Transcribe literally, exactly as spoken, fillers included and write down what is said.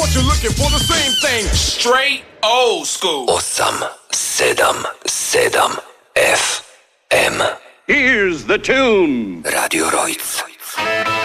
But you're looking for the same thing. Straight old school. osem, sedam, sedam, F M. Here's the tune. Radio Rojc.